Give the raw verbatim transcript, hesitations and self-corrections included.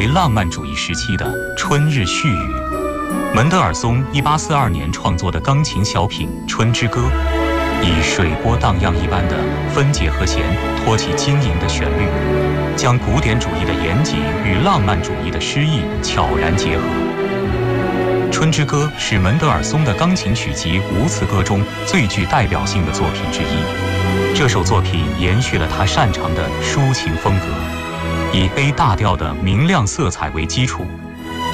为浪漫主义时期的《春日絮语》。门德尔松一八四二年创作的钢琴小品《春之歌》，以水波荡漾一般的分解和弦托起晶莹的旋律，将古典主义的严谨与浪漫主义的诗意悄然结合。《春之歌》是门德尔松的钢琴曲集《无词歌》中最具代表性的作品之一。这首作品延续了他擅长的抒情风格，以 A 大调的明亮色彩为基础，